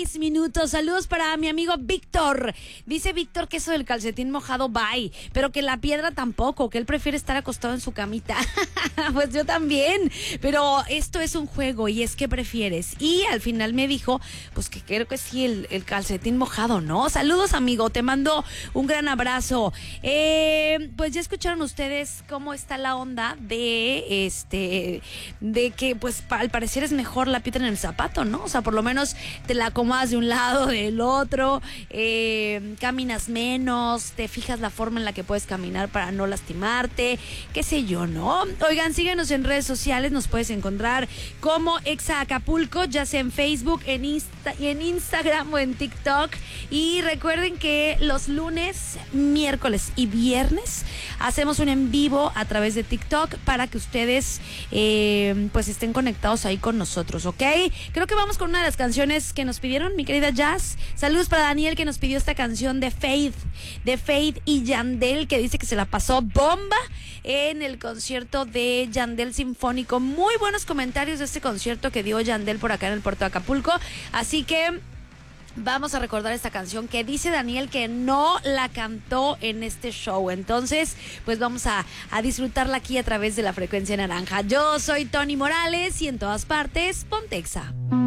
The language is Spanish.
6 minutos. Saludos para mi amigo Víctor. Dice Víctor que eso del calcetín mojado, bye. Pero que la piedra tampoco, que él prefiere estar acostado en su camita. Pues yo también. Pero esto es un juego y es que prefieres. Y al final me dijo, pues que creo que sí, el calcetín mojado, ¿no? Saludos, amigo. Te mando un gran abrazo. Pues ya escucharon ustedes cómo está la onda de que pues al parecer es mejor la piedra en el zapato, ¿no? O sea, por lo menos te la acomodas de un lado, del otro, caminas menos, te fijas la forma en la que puedes caminar para no lastimarte, qué sé yo, ¿no? Oigan, síguenos en redes sociales, nos puedes encontrar como Exa Acapulco, ya sea en Facebook, en Instagram o en TikTok. Y recuerden que los lunes, miércoles y viernes hacemos un en vivo a través de TikTok para que ustedes pues estén conectados ahí con nosotros, ¿ok? Creo que vamos con una de las canciones que nos pidieron, mi querida Jazz. Saludos para Daniel, que nos pidió esta canción de Faith y Yandel, que dice que se la pasó bomba en el concierto de Yandel Sinfónico. Muy buenos comentarios de este concierto que dio Yandel por acá en el puerto de Acapulco. Así que vamos a recordar esta canción que dice Daniel que no la cantó en este show. Entonces, pues vamos a disfrutarla aquí a través de la frecuencia naranja. Yo soy Tony Morales y en todas partes, Ponte Exa.